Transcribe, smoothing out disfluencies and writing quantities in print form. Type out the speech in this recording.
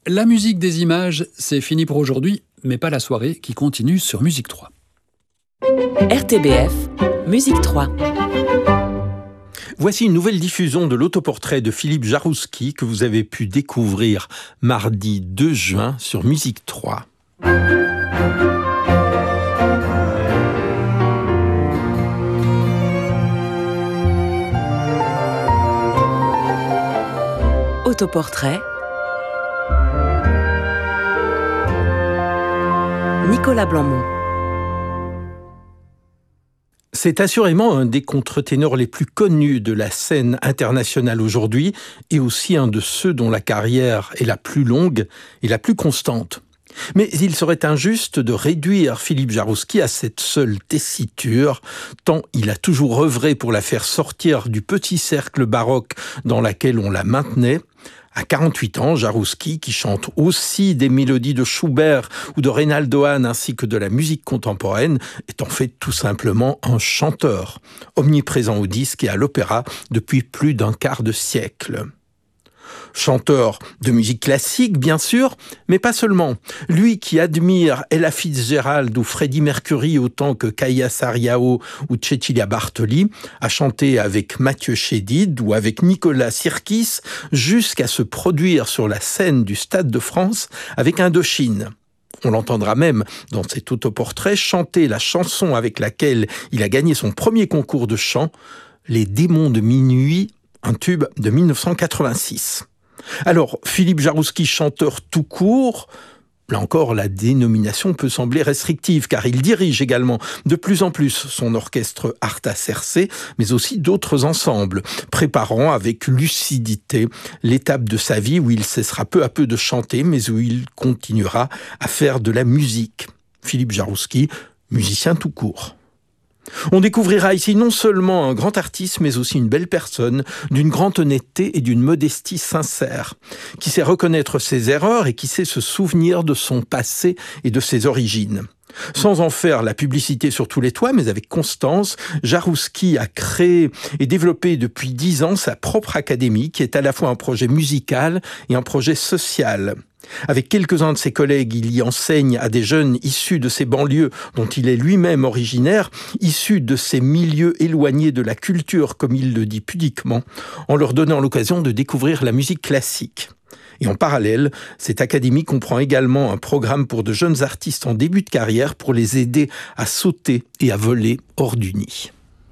La musique des images, c'est fini pour aujourd'hui, mais pas la soirée qui continue sur Musique 3. RTBF, Musique 3. Voici une nouvelle diffusion de l'autoportrait de Philippe Jaroussky que vous avez pu découvrir mardi 2 juin sur Musique 3. Autoportrait. Nicolas Blanmont. C'est assurément un des contre-ténors les plus connus de la scène internationale aujourd'hui et aussi un de ceux dont la carrière est la plus longue et la plus constante. Mais il serait injuste de réduire Philippe Jaroussky à cette seule tessiture, tant il a toujours œuvré pour la faire sortir du petit cercle baroque dans lequel on la maintenait. À 48 ans, Jaroussky, qui chante aussi des mélodies de Schubert ou de Reynaldo Hahn ainsi que de la musique contemporaine, est en fait tout simplement un chanteur, omniprésent au disque et à l'opéra depuis plus d'un quart de siècle. Chanteur de musique classique, bien sûr, mais pas seulement. Lui qui admire Ella Fitzgerald ou Freddie Mercury autant que Kaija Saariaho ou Cecilia Bartoli, a chanté avec Mathieu Chédid ou avec Nicolas Sirkis jusqu'à se produire sur la scène du Stade de France avec Indochine. On l'entendra même dans cet autoportrait chanter la chanson avec laquelle il a gagné son premier concours de chant, Les Démons de Minuit, un tube de 1986. Alors, Philippe Jaroussky, chanteur tout court, là encore, la dénomination peut sembler restrictive, car il dirige également de plus en plus son orchestre Arta Circe, mais aussi d'autres ensembles, préparant avec lucidité l'étape de sa vie où il cessera peu à peu de chanter, mais où il continuera à faire de la musique. Philippe Jaroussky, musicien tout court. On découvrira ici non seulement un grand artiste, mais aussi une belle personne, d'une grande honnêteté et d'une modestie sincère, qui sait reconnaître ses erreurs et qui sait se souvenir de son passé et de ses origines. Sans en faire la publicité sur tous les toits, mais avec constance, Jaroussky a créé et développé depuis 10 ans sa propre académie, qui est à la fois un projet musical et un projet social. Avec quelques-uns de ses collègues, il y enseigne à des jeunes issus de ces banlieues dont il est lui-même originaire, issus de ces milieux éloignés de la culture, comme il le dit pudiquement, en leur donnant l'occasion de découvrir la musique classique. Et en parallèle, cette académie comprend également un programme pour de jeunes artistes en début de carrière pour les aider à sauter et à voler hors du nid.